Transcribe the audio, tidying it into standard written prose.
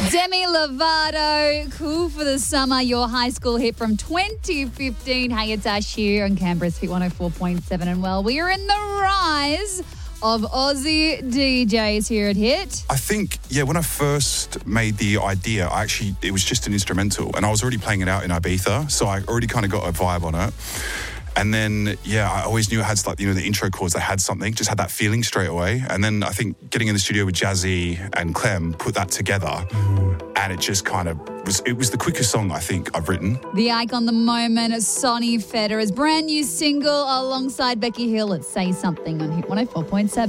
Demi Lovato, Cool for the Summer, your high school hit from 2015. Hey, it's Ash here on Canberra's Hit 104.7. And well, we are in the rise of Aussie DJs here at Hit. I think, when I first made the idea, it was just an instrumental and I was already playing it out in Ibiza, so I already kind of got a vibe on it. And then, I always knew it had the intro chords, they had something, just had that feeling straight away. And then I think getting in the studio with Jazzy and Clem put that together and it just kind of it was the quickest song I think I've written. The icon, the moment, Sonny Federa's brand new single alongside Becky Hill, Let's Say Something on Hit 104.7.